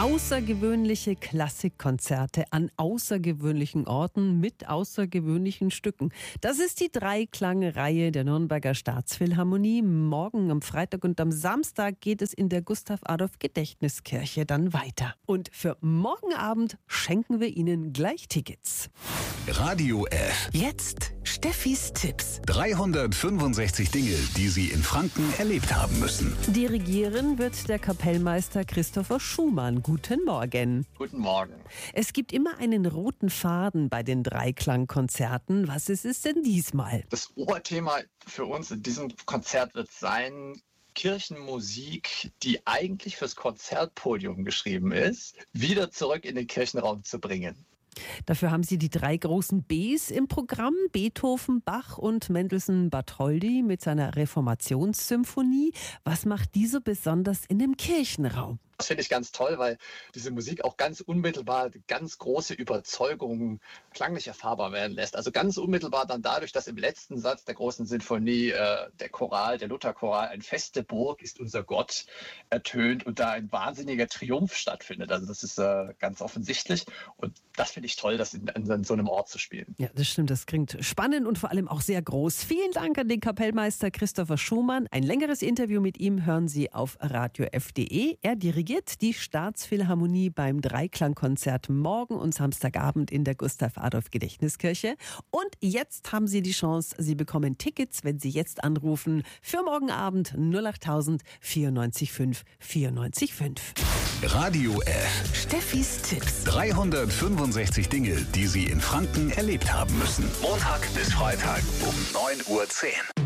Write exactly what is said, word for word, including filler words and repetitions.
Außergewöhnliche Klassikkonzerte an außergewöhnlichen Orten mit außergewöhnlichen Stücken. Das ist die Dreiklang-Reihe der Nürnberger Staatsphilharmonie. Morgen am Freitag und am Samstag geht es in der Gustav-Adolf-Gedächtniskirche dann weiter. Und für morgen Abend schenken wir Ihnen gleich Tickets. Radio F. Jetzt Steffis Tipps. dreihundertfünfundsechzig Dinge, die Sie in Franken erlebt haben müssen. Dirigieren wird der Kapellmeister Christopher Schumann. Guten Morgen. Guten Morgen. Es gibt immer einen roten Faden bei den Dreiklangkonzerten. Was ist es denn diesmal? Das Oberthema für uns in diesem Konzert wird sein: Kirchenmusik, die eigentlich fürs Konzertpodium geschrieben ist, wieder zurück in den Kirchenraum zu bringen. Dafür haben Sie die drei großen Bs im Programm: Beethoven, Bach und Mendelssohn-Bartholdy mit seiner Reformationssymphonie. Was macht diese besonders in dem Kirchenraum? Das finde ich ganz toll, weil diese Musik auch ganz unmittelbar ganz große Überzeugungen klanglich erfahrbar werden lässt. Also ganz unmittelbar dann dadurch, dass im letzten Satz der großen Sinfonie äh, der Choral, der Lutherchoral, ein feste Burg ist unser Gott, ertönt und da ein wahnsinniger Triumph stattfindet. Also das ist äh, ganz offensichtlich und das finde ich toll, das in, in so einem Ort zu spielen. Ja, das stimmt. Das klingt spannend und vor allem auch sehr groß. Vielen Dank an den Kapellmeister Christopher Schumann. Ein längeres Interview mit ihm hören Sie auf radio f punkt de. Er dirigiert die Staatsphilharmonie beim Dreiklangkonzert morgen und Samstagabend in der Gustav-Adolf-Gedächtniskirche. Und jetzt haben Sie die Chance, Sie bekommen Tickets, wenn Sie jetzt anrufen, für morgen Abend null acht tausend vierundneunzig fünf vierundneunzig fünf. Radio F. Steffis Tipps. dreihundertfünfundsechzig Dinge, die Sie in Franken erlebt haben müssen. Montag bis Freitag um neun Uhr zehn.